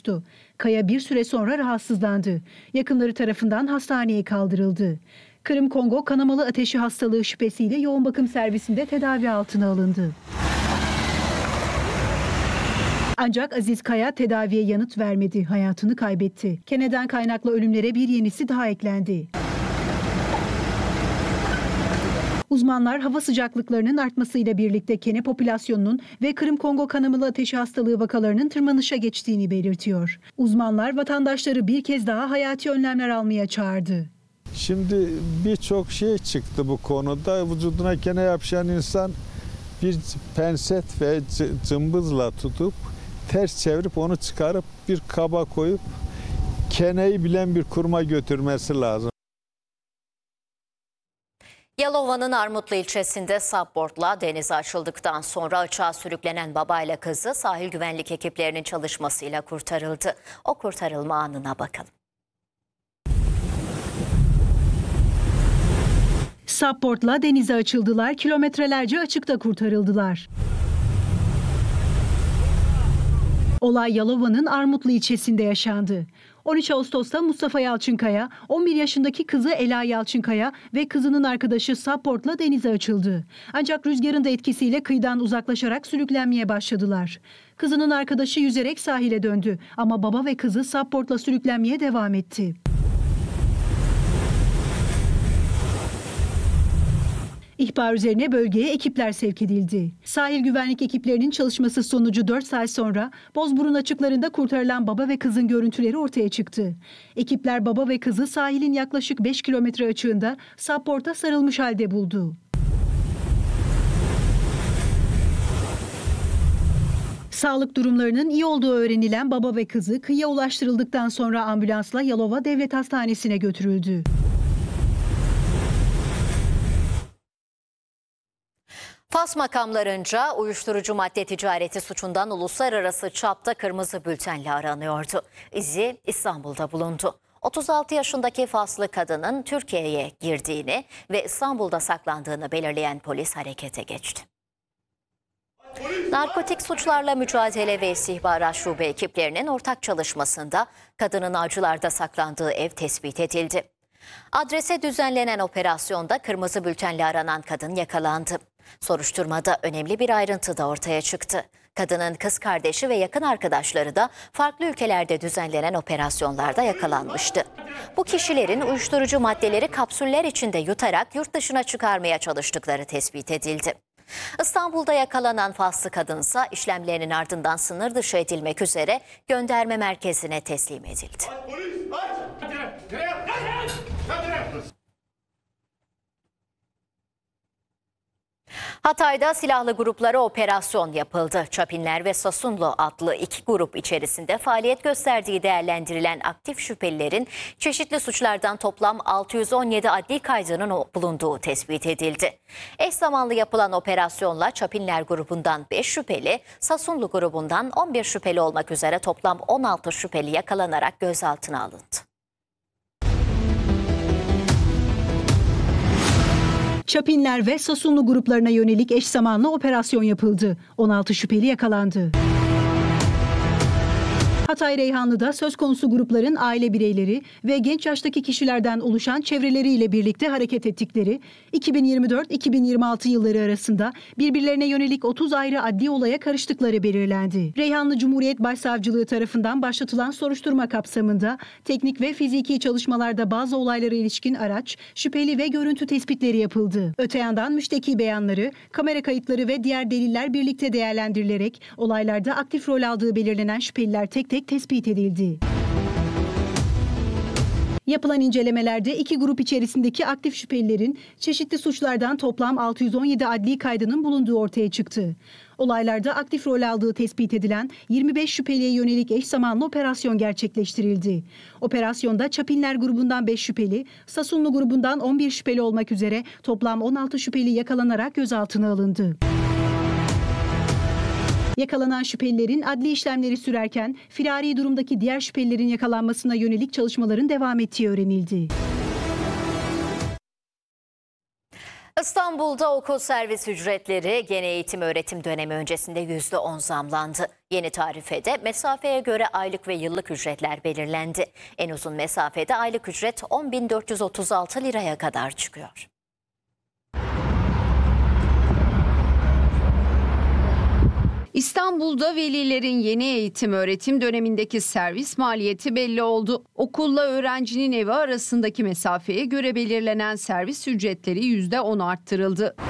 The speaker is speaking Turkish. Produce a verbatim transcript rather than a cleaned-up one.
olmuştu. Kaya bir süre sonra rahatsızlandı. Yakınları tarafından hastaneye kaldırıldı. Kırım Kongo kanamalı ateşi hastalığı şüphesiyle yoğun bakım servisinde tedavi altına alındı. Ancak Aziz Kaya tedaviye yanıt vermedi, hayatını kaybetti. Keneden kaynaklı ölümlere bir yenisi daha eklendi. Uzmanlar hava sıcaklıklarının artmasıyla birlikte kene popülasyonunun ve Kırım Kongo kanamalı ateşi hastalığı vakalarının tırmanışa geçtiğini belirtiyor. Uzmanlar vatandaşları bir kez daha hayati önlemler almaya çağırdı. Şimdi birçok şey çıktı bu konuda. Vücuduna kene yapışan insan bir penset ve cımbızla tutup ters çevirip onu çıkarıp bir kaba koyup keneyi bilen bir kuruma götürmesi lazım. Yalova'nın Armutlu ilçesinde supboardla denize açıldıktan sonra açığa sürüklenen babayla kızı sahil güvenlik ekiplerinin çalışmasıyla kurtarıldı. O kurtarılma anına bakalım. Supboardla denize açıldılar, kilometrelerce açıkta kurtarıldılar. Olay Yalova'nın Armutlu ilçesinde yaşandı. on üç Ağustos'ta Mustafa Yalçınkaya, on bir yaşındaki kızı Ela Yalçınkaya ve kızının arkadaşı supboardla denize açıldı. Ancak rüzgarın da etkisiyle kıyıdan uzaklaşarak sürüklenmeye başladılar. Kızının arkadaşı yüzerek sahile döndü ama baba ve kızı supboardla sürüklenmeye devam etti. İhbar üzerine bölgeye ekipler sevk edildi. Sahil güvenlik ekiplerinin çalışması sonucu dört saat sonra Bozburun açıklarında kurtarılan baba ve kızın görüntüleri ortaya çıktı. Ekipler baba ve kızı sahilin yaklaşık beş kilometre açığında supboard'a sarılmış halde buldu. Sağlık durumlarının iyi olduğu öğrenilen baba ve kızı kıyıya ulaştırıldıktan sonra ambulansla Yalova Devlet Hastanesi'ne götürüldü. Fas makamlarınca uyuşturucu madde ticareti suçundan uluslararası çapta kırmızı bültenle aranıyordu. İzi İstanbul'da bulundu. otuz altı yaşındaki Faslı kadının Türkiye'ye girdiğini ve İstanbul'da saklandığını belirleyen polis harekete geçti. Narkotik suçlarla mücadele ve istihbarat şube ekiplerinin ortak çalışmasında kadının Avcılar'da saklandığı ev tespit edildi. Adrese düzenlenen operasyonda kırmızı bültenle aranan kadın yakalandı. Soruşturmada önemli bir ayrıntı da ortaya çıktı. Kadının kız kardeşi ve yakın arkadaşları da farklı ülkelerde düzenlenen operasyonlarda yakalanmıştı. Bu kişilerin uyuşturucu maddeleri kapsüller içinde yutarak yurt dışına çıkarmaya çalıştıkları tespit edildi. İstanbul'da yakalanan Faslı kadınsa işlemlerinin ardından sınır dışı edilmek üzere gönderme merkezine teslim edildi. Hatay'da silahlı gruplara operasyon yapıldı. Çapinler ve Sasunlu adlı iki grup içerisinde faaliyet gösterdiği değerlendirilen aktif şüphelilerin çeşitli suçlardan toplam altı yüz on yedi adli kaydının bulunduğu tespit edildi. Eş zamanlı yapılan operasyonla Çapinler grubundan beş şüpheli, Sasunlu grubundan on bir şüpheli olmak üzere toplam on altı şüpheli yakalanarak gözaltına alındı. Çapinler ve Sasunlu gruplarına yönelik eş zamanlı operasyon yapıldı. on altı şüpheli yakalandı. Hatay Reyhanlı'da söz konusu grupların aile bireyleri ve genç yaştaki kişilerden oluşan çevreleriyle birlikte hareket ettikleri iki bin yirmi dört iki bin yirmi altı yılları arasında birbirlerine yönelik otuz ayrı adli olaya karıştıkları belirlendi. Reyhanlı Cumhuriyet Başsavcılığı tarafından başlatılan soruşturma kapsamında teknik ve fiziki çalışmalarda bazı olaylara ilişkin araç, şüpheli ve görüntü tespitleri yapıldı. Öte yandan müşteki beyanları, kamera kayıtları ve diğer deliller birlikte değerlendirilerek olaylarda aktif rol aldığı belirlenen şüpheliler tek tek tespit edildi. Yapılan incelemelerde iki grup içerisindeki aktif şüphelilerin çeşitli suçlardan toplam altı yüz on yedi adli kaydının bulunduğu ortaya çıktı. Olaylarda aktif rol aldığı tespit edilen yirmi beş şüpheliye yönelik eş zamanlı operasyon gerçekleştirildi. Operasyonda Çapinler grubundan beş şüpheli, Sasunlu grubundan on bir şüpheli olmak üzere toplam on altı şüpheli yakalanarak gözaltına alındı. Yakalanan şüphelilerin adli işlemleri sürerken firari durumdaki diğer şüphelilerin yakalanmasına yönelik çalışmaların devam ettiği öğrenildi. İstanbul'da okul servis ücretleri yeni eğitim öğretim dönemi öncesinde yüzde on zamlandı. Yeni tarifede mesafeye göre aylık ve yıllık ücretler belirlendi. En uzun mesafede aylık ücret on bin dört yüz otuz altı liraya kadar çıkıyor. İstanbul'da velilerin yeni eğitim öğretim dönemindeki servis maliyeti belli oldu. Okulla öğrencinin evi arasındaki mesafeye göre belirlenen servis ücretleri yüzde on arttırıldı.